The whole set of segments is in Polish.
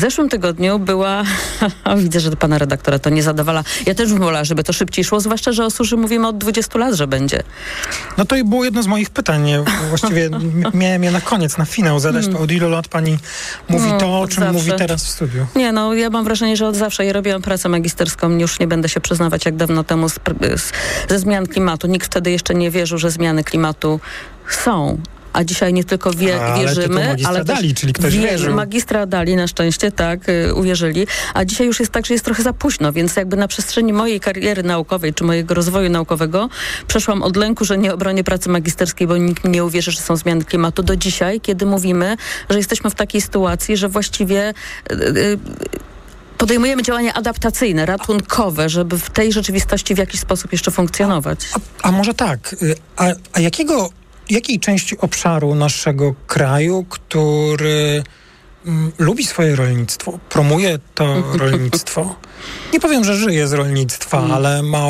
W zeszłym tygodniu była, widzę, że do pana redaktora to nie zadowala. Ja też bym wolała, żeby to szybciej szło, zwłaszcza, że o suszy mówimy od 20 lat, że będzie. No to było jedno z moich pytań. Właściwie miałem je na koniec, na finał zadać. To od ilu lat pani mówi to, o czym zawsze mówi teraz w studiu? Nie, ja mam wrażenie, że od zawsze. Ja robiłam pracę magisterską, już nie będę się przyznawać, jak dawno temu ze zmian klimatu. Nikt wtedy jeszcze nie wierzył, że zmiany klimatu są. A dzisiaj nie tylko wierzymy, ale dali, czyli ktoś wierzył. Magistra dali, na szczęście, tak, uwierzyli. A dzisiaj już jest tak, że jest trochę za późno, więc jakby na przestrzeni mojej kariery naukowej, czy mojego rozwoju naukowego przeszłam od lęku, że nie obronię pracy magisterskiej, bo nikt nie uwierzy, że są zmiany klimatu, do dzisiaj, kiedy mówimy, że jesteśmy w takiej sytuacji, że właściwie podejmujemy działania adaptacyjne, ratunkowe, żeby w tej rzeczywistości w jakiś sposób jeszcze funkcjonować. A może tak, jakiej części obszaru naszego kraju, który lubi swoje rolnictwo, promuje to rolnictwo, nie powiem, że żyje z rolnictwa, ale ma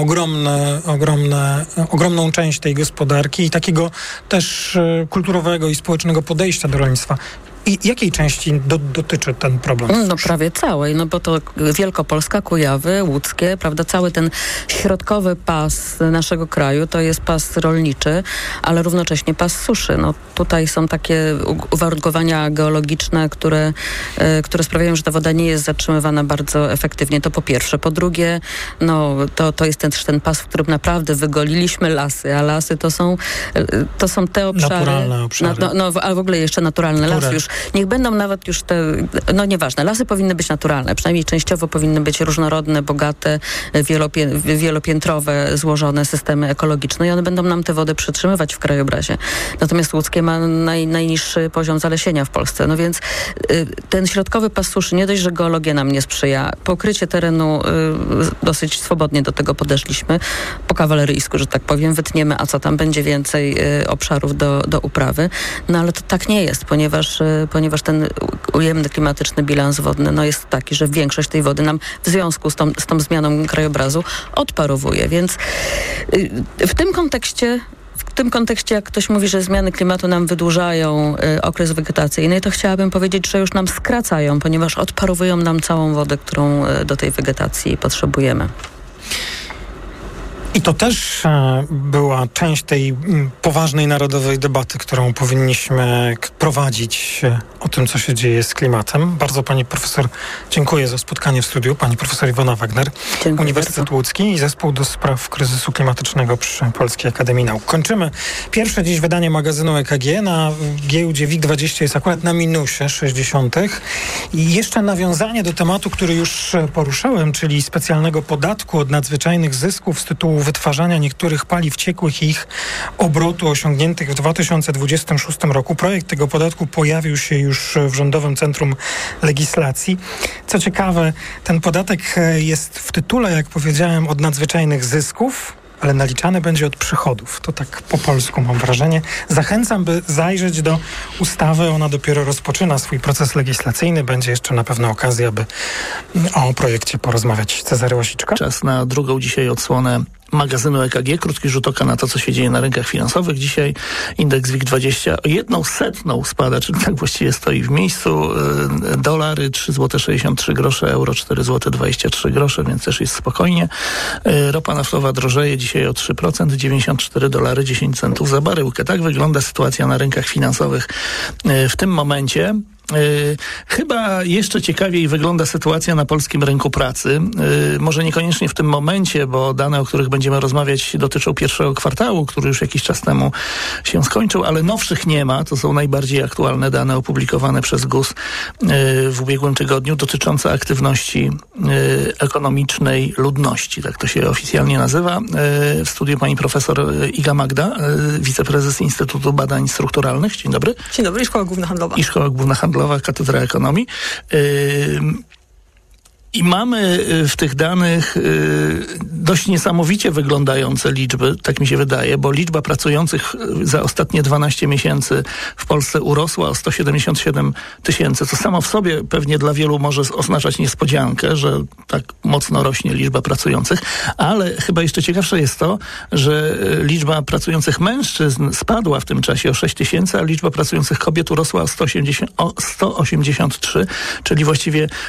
ogromną część tej gospodarki i takiego też kulturowego i społecznego podejścia do rolnictwa. I jakiej części dotyczy ten problem? No prawie całej, bo to Wielkopolska, Kujawy, Łódzkie, prawda, cały ten środkowy pas naszego kraju to jest pas rolniczy, ale równocześnie pas suszy. Tutaj są takie uwarunkowania geologiczne, które sprawiają, że ta woda nie jest zatrzymywana bardzo efektywnie. To po pierwsze. Po drugie, to jest też ten pas, w którym naprawdę wygoliliśmy lasy, a lasy to są te obszary. Naturalne obszary. A w ogóle jeszcze naturalne lasy już. Niech będą nawet już nieważne. Lasy powinny być naturalne, przynajmniej częściowo powinny być różnorodne, bogate, wielopiętrowe, złożone systemy ekologiczne i one będą nam tę wodę przytrzymywać w krajobrazie. Natomiast Łódzkie ma najniższy poziom zalesienia w Polsce. No więc ten środkowy pas suszy, nie dość, że geologia nam nie sprzyja, pokrycie terenu dosyć swobodnie do tego podeszliśmy, po kawaleryjsku, że tak powiem, wytniemy, a co tam będzie więcej obszarów do uprawy. Ale to tak nie jest, ponieważ ten ujemny klimatyczny bilans wodny jest taki, że większość tej wody nam w związku z tą zmianą krajobrazu odparowuje. Więc w tym kontekście, jak ktoś mówi, że zmiany klimatu nam wydłużają okres wegetacyjny, to chciałabym powiedzieć, że już nam skracają, ponieważ odparowują nam całą wodę, którą do tej wegetacji potrzebujemy. I to też była część tej poważnej narodowej debaty, którą powinniśmy prowadzić o tym, co się dzieje z klimatem. Bardzo pani profesor dziękuję za spotkanie w studiu. Pani profesor Iwona Wagner, dziękuję Uniwersytet bardzo. Łódzki i Zespół do Spraw Kryzysu Klimatycznego przy Polskiej Akademii Nauk. Kończymy pierwsze dziś wydanie magazynu EKG. Na giełdzie WIG20 jest akurat na minusie 60. I jeszcze nawiązanie do tematu, który już poruszałem, czyli specjalnego podatku od nadzwyczajnych zysków z tytułu wytwarzania niektórych paliw ciekłych i ich obrotu osiągniętych w 2026 roku. Projekt tego podatku pojawił się już w Rządowym Centrum Legislacji. Co ciekawe, ten podatek jest w tytule, jak powiedziałem, od nadzwyczajnych zysków, ale naliczany będzie od przychodów. To tak po polsku mam wrażenie. Zachęcam, by zajrzeć do ustawy. Ona dopiero rozpoczyna swój proces legislacyjny. Będzie jeszcze na pewno okazja, by o projekcie porozmawiać. Cezary Łasiczka. Czas na drugą dzisiaj odsłonę magazynu EKG. Krótki rzut oka na to, co się dzieje na rynkach finansowych. Dzisiaj indeks WIG20 o 1/100 spada, czyli tak właściwie stoi w miejscu. Dolary 3,63 zł, euro 4,23 zł, więc też jest spokojnie. Ropa naftowa drożeje dzisiaj o 3%, $94,10 za baryłkę. Tak wygląda sytuacja na rynkach finansowych w tym momencie. Chyba jeszcze ciekawiej wygląda sytuacja na polskim rynku pracy. Może niekoniecznie w tym momencie, bo dane, o których będziemy rozmawiać, dotyczą pierwszego kwartału, który już jakiś czas temu się skończył, ale nowszych nie ma. To są najbardziej aktualne dane opublikowane przez GUS w ubiegłym tygodniu, dotyczące aktywności ekonomicznej ludności. Tak to się oficjalnie nazywa. W studiu pani profesor Iga Magda, wiceprezes Instytutu Badań Strukturalnych. Dzień dobry. Dzień dobry, Szkoła Główna Handlowa. I Szkoła Główna Handlowa, Katedra Ekonomii. I mamy w tych danych dość niesamowicie wyglądające liczby, tak mi się wydaje, bo liczba pracujących za ostatnie 12 miesięcy w Polsce urosła o 177 tysięcy, co samo w sobie pewnie dla wielu może oznaczać niespodziankę, że tak mocno rośnie liczba pracujących, ale chyba jeszcze ciekawsze jest to, że liczba pracujących mężczyzn spadła w tym czasie o 6 tysięcy, a liczba pracujących kobiet urosła o 183, czyli właściwie